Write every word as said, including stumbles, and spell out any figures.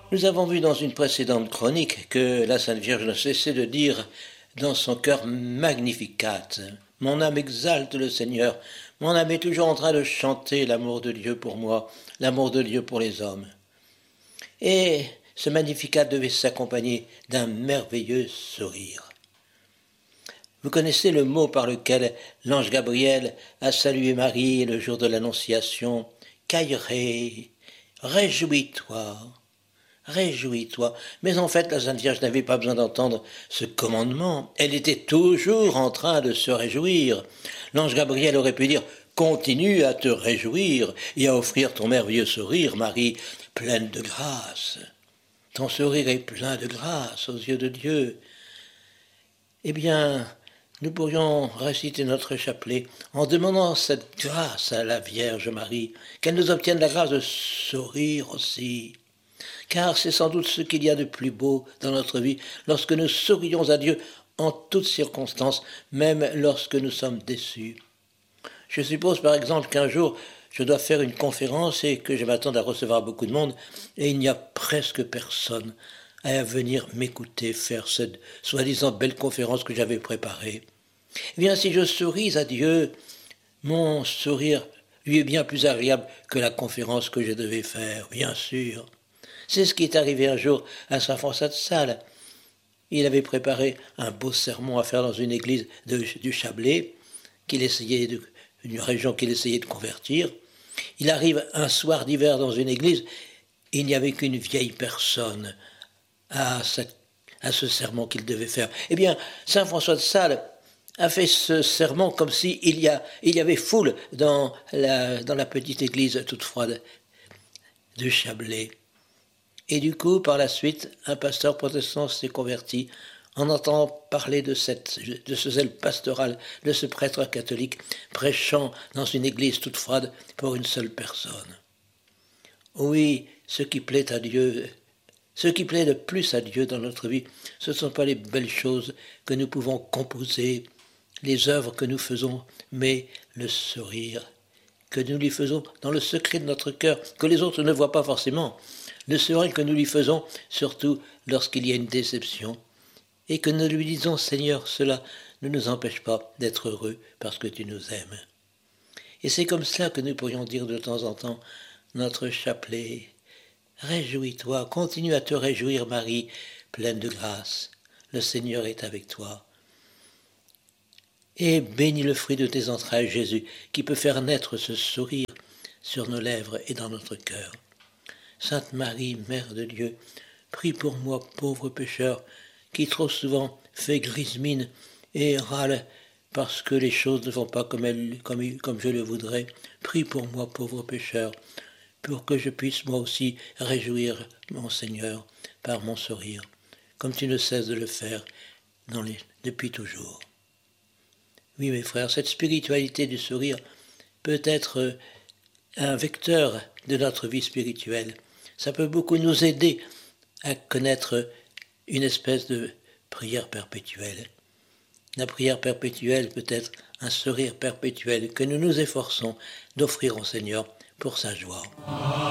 Nous avons vu dans une précédente chronique que la Sainte Vierge ne cessait de dire dans son cœur Magnificat. Mon âme exalte le Seigneur, mon âme est toujours en train de chanter l'amour de Dieu pour moi, l'amour de Dieu pour les hommes. Et ce Magnificat devait s'accompagner d'un merveilleux sourire. Vous connaissez le mot par lequel l'ange Gabriel a salué Marie le jour de l'Annonciation. Cailleret, réjouis-toi. Réjouis-toi. Mais en fait, la Sainte Vierge n'avait pas besoin d'entendre ce commandement. Elle était toujours en train de se réjouir. L'ange Gabriel aurait pu dire « Continue à te réjouir et à offrir ton merveilleux sourire, Marie, pleine de grâce. Ton sourire est plein de grâce aux yeux de Dieu. » Eh bien, nous pourrions réciter notre chapelet en demandant cette grâce à la Vierge Marie, qu'elle nous obtienne la grâce de sourire aussi. Car c'est sans doute ce qu'il y a de plus beau dans notre vie, lorsque nous sourions à Dieu en toutes circonstances, même lorsque nous sommes déçus. Je suppose par exemple qu'un jour, je dois faire une conférence et que je m'attends à recevoir beaucoup de monde, et il n'y a presque personne à venir m'écouter faire cette soi-disant belle conférence que j'avais préparée. Eh bien, si je souris à Dieu, mon sourire lui est bien plus agréable que la conférence que je devais faire, bien sûr. C'est ce qui est arrivé un jour à Saint François de Sales. Il avait préparé un beau sermon à faire dans une église de, du Chablais, qu'il essayait de, une région qu'il essayait de convertir. Il arrive un soir d'hiver dans une église, et il n'y avait qu'une vieille personne à, cette, à ce sermon qu'il devait faire. Eh bien, Saint François de Sales a fait ce sermon comme s'il si y, a, il y avait foule dans la, dans la petite église toute froide de Chablais. Et du coup, par la suite, un pasteur protestant s'est converti en entendant parler de, cette, de ce zèle pastoral de ce prêtre catholique prêchant dans une église toute froide pour une seule personne. Oui, ce qui plaît à Dieu, ce qui plaît le plus à Dieu dans notre vie, ce ne sont pas les belles choses que nous pouvons composer, les œuvres que nous faisons, mais le sourire que nous lui faisons dans le secret de notre cœur, que les autres ne voient pas forcément. Le sourire que nous lui faisons, surtout lorsqu'il y a une déception, et que nous lui disons « Seigneur, cela ne nous empêche pas d'être heureux parce que tu nous aimes. » Et c'est comme cela que nous pourrions dire de temps en temps notre chapelet. Réjouis-toi, continue à te réjouir, Marie, pleine de grâce. Le Seigneur est avec toi. Et bénis le fruit de tes entrailles, Jésus, qui peut faire naître ce sourire sur nos lèvres et dans notre cœur. Sainte Marie, Mère de Dieu, prie pour moi, pauvre pécheur, qui trop souvent fait grise mine et râle parce que les choses ne vont pas comme, elle, comme, comme je le voudrais. Prie pour moi, pauvre pécheur, pour que je puisse moi aussi réjouir mon Seigneur par mon sourire, comme tu ne cesses de le faire dans les, depuis toujours. Oui, mes frères, cette spiritualité du sourire peut être un vecteur de notre vie spirituelle. Ça peut beaucoup nous aider à connaître une espèce de prière perpétuelle. La prière perpétuelle peut être un sourire perpétuel que nous nous efforçons d'offrir au Seigneur pour sa joie.